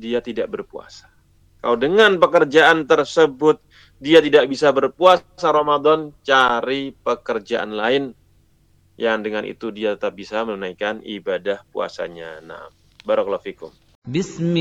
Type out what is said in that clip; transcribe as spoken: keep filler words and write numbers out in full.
dia tidak berpuasa. Kalau dengan pekerjaan tersebut dia tidak bisa berpuasa Ramadan, cari pekerjaan lain yang dengan itu dia tetap bisa menunaikan ibadah puasanya. Nah, barakallahu fikum. Bismillah.